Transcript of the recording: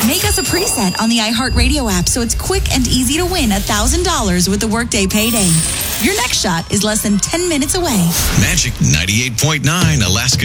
Make us a preset on the iHeartRadio app so it's quick and easy to win $1,000 with the Workday Payday. Your next shot is less than 10 minutes away. Magic 98.9, Alaska's